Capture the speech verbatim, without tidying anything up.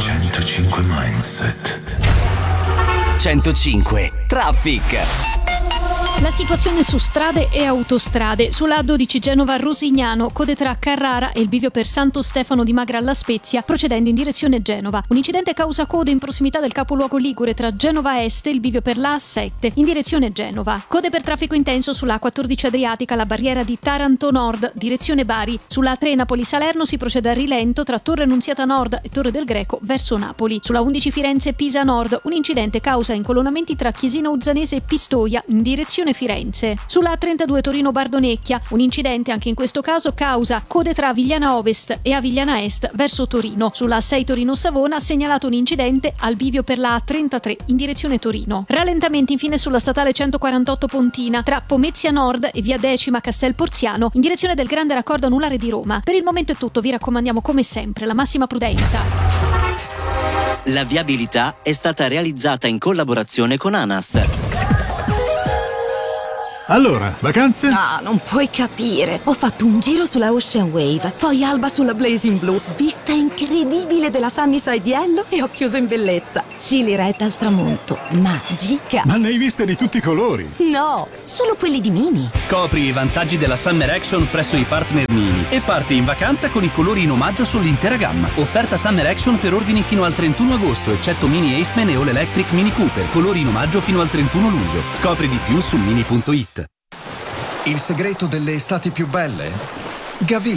centocinque Mindset. centocinque Traffic. La situazione su strade e autostrade. Sulla A dodici Genova-Rosignano, code tra Carrara e il bivio per Santo Stefano di Magra alla Spezia, procedendo in direzione Genova. Un incidente causa code in prossimità del capoluogo Ligure tra Genova Est e il bivio per la A sette, in direzione Genova. Code per traffico intenso sulla A quattordici Adriatica, la barriera di Taranto Nord, direzione Bari. Sulla A tre Napoli-Salerno si procede a rilento tra Torre Annunziata Nord e Torre del Greco verso Napoli. Sulla undici Firenze-Pisa Nord, un incidente causa incolonnamenti tra Chiesina Uzzanese e Pistoia, in direzione Firenze. Sulla A trentadue Torino-Bardonecchia, un incidente anche in questo caso causa code tra Avigliana Ovest e Avigliana Est verso Torino. Sulla A sei Torino-Savona segnalato un incidente al bivio per la A trentatré in direzione Torino. Rallentamenti infine sulla statale centoquarantotto Pontina tra Pomezia Nord e via Decima Castel Porziano in direzione del grande raccordo anulare di Roma. Per il momento è tutto, vi raccomandiamo come sempre la massima prudenza. La viabilità è stata realizzata in collaborazione con ANAS. Allora, vacanze? No, non puoi capire. Ho fatto un giro sulla Ocean Wave, poi Alba sulla Blazing Blue, vista incredibile della Sunnyside Yellow e ho chiuso in bellezza. Chili Red al tramonto, magica. Ma ne hai viste di tutti i colori? No, solo quelli di Mini. Scopri i vantaggi della Summer Action presso i partner Mini e parti in vacanza con i colori in omaggio sull'intera gamma. Offerta Summer Action per ordini fino al trentuno agosto, eccetto Mini Aceman e All Electric Mini Cooper. Colori in omaggio fino al trentuno luglio. Scopri di più su mini punto it. Il segreto delle estati più belle? Gavi